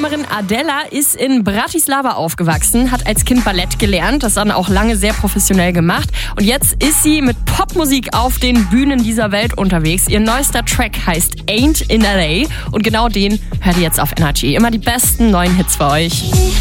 Newcomerin Adela ist in Bratislava aufgewachsen, hat als Kind Ballett gelernt, das dann auch lange sehr professionell gemacht. Und jetzt ist sie mit Popmusik auf den Bühnen dieser Welt unterwegs. Ihr neuester Track heißt Ain't in LA und genau den hört ihr jetzt auf Energy. Immer die besten neuen Hits für euch.